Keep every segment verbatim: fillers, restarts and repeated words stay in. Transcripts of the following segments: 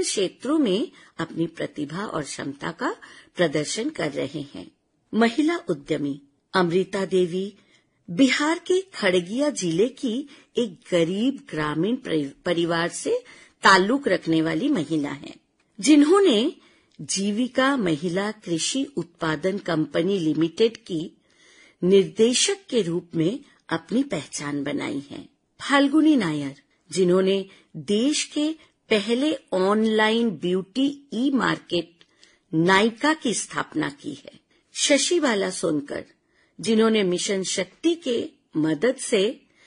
क्षेत्रों में अपनी प्रतिभा और क्षमता का प्रदर्शन कर रहे हैं। महिला उद्यमी अमृता देवी बिहार के खगड़िया जिले की एक गरीब ग्रामीण परिवार से ताल्लुक रखने वाली महिला हैं, जिन्होंने जीविका महिला कृषि उत्पादन कंपनी लिमिटेड की निर्देशक के रूप में अपनी पहचान बनाई है। फाल्गुनी नायर, जिन्होंने देश के पहले ऑनलाइन ब्यूटी ई मार्केट नायका की स्थापना की है। शशिबाला सोनकर, जिन्होंने मिशन शक्ति के मदद से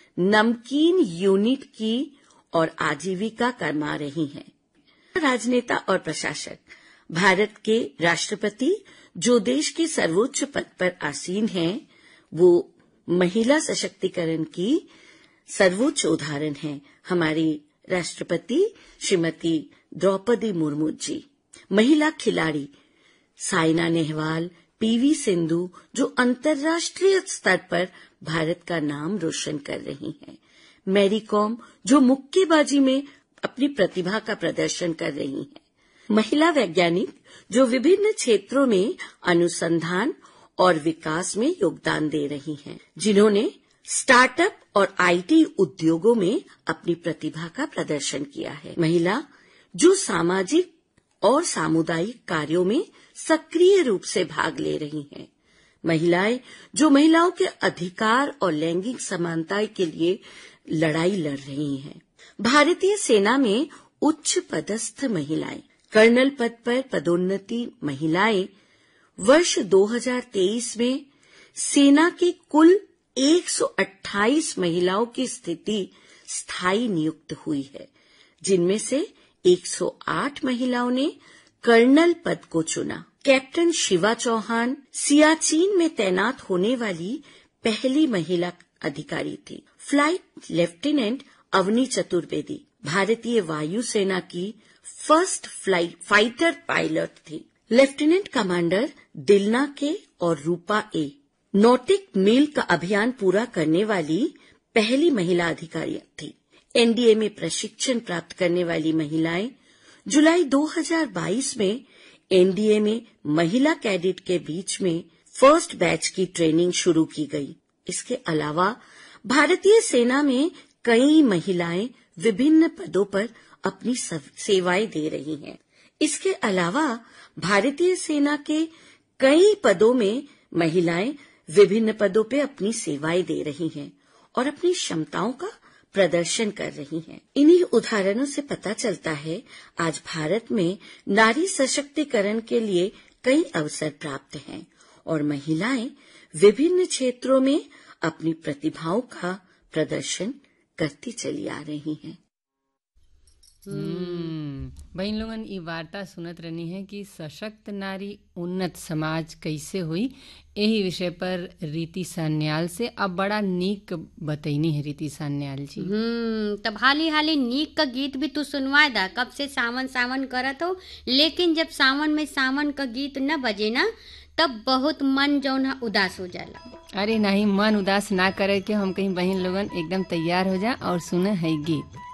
नमकीन यूनिट की और आजीविका कमा रही हैं। राजनेता और प्रशासक भारत के राष्ट्रपति, जो देश के सर्वोच्च पद पर आसीन हैं, वो महिला सशक्तिकरण की सर्वोच्च उदाहरण है। हमारी राष्ट्रपति श्रीमती द्रौपदी मुर्मू जी। महिला खिलाड़ी साइना नेहवाल, पीवी सिंधु, जो अंतर्राष्ट्रीय स्तर पर भारत का नाम रोशन कर रही हैं। मैरी कॉम, जो मुक्केबाजी में अपनी प्रतिभा का प्रदर्शन कर रही हैं। महिला वैज्ञानिक, जो विभिन्न क्षेत्रों में अनुसंधान और विकास में योगदान दे रही हैं, जिन्होंने स्टार्टअप और आईटी उद्योगों में अपनी प्रतिभा का प्रदर्शन किया है। महिला, जो सामाजिक और सामुदायिक कार्यों में सक्रिय रूप से भाग ले रही हैं। महिलाएं, जो महिलाओं के अधिकार और लैंगिक समानता के लिए लड़ाई लड़ रही हैं। भारतीय सेना में उच्च पदस्थ महिलाएं, कर्नल पद पर पदोन्नति महिलाएं वर्ष दो हज़ार तेईस में सेना की कुल एक सौ अट्ठाईस महिलाओं की स्थिति स्थायी नियुक्त हुई है, जिनमें से एक सौ आठ महिलाओं ने कर्नल पद को चुना। कैप्टन शिवा चौहान सियाचिन में तैनात होने वाली पहली महिला अधिकारी थी। फ्लाइट लेफ्टिनेंट अवनी चतुर्वेदी भारतीय वायुसेना की फर्स्ट फ्लाइट फाइटर पायलट थी। लेफ्टिनेंट कमांडर दिलना के और रूपा ए नॉटिक मील का अभियान पूरा करने वाली पहली महिला अधिकारी थी। एनडीए में प्रशिक्षण प्राप्त करने वाली महिलाएं जुलाई दो हज़ार बाईस में एनडीए में महिला कैडेट के बीच में फर्स्ट बैच की ट्रेनिंग शुरू की गई। इसके अलावा भारतीय सेना में कई महिलाएं विभिन्न पदों पर अपनी सेवाएं दे रही हैं। इसके अलावा भारतीय सेना के कई पदों में महिलाएं विभिन्न पदों पे अपनी सेवाएं दे रही हैं और अपनी क्षमताओं का प्रदर्शन कर रही हैं। इन्हीं उदाहरणों से पता चलता है आज भारत में नारी सशक्तिकरण के लिए कई अवसर प्राप्त हैं और महिलाएं विभिन्न क्षेत्रों में अपनी प्रतिभाओं का प्रदर्शन करती चली आ रही हैं। हम्म बहन लोगन ई वार्ता सुनत रहनी है कि सशक्त नारी उन्नत समाज कैसे हुई। यही विषय पर रीति सान्याल से अब बड़ा नीक बतैनी है रीति सान्याल जी। हम्म तब हाली हाली नीक का गीत भी तू सुनवाए दा। कब से सावन सावन करत हो, लेकिन जब सावन में सावन का गीत न बजे ना तब बहुत मन जौन है उदास हो जाला। अरे नहीं, मन उदास ना करे के हम कहीं बहन लोगन एकदम तैयार हो जा और सुने है गीत।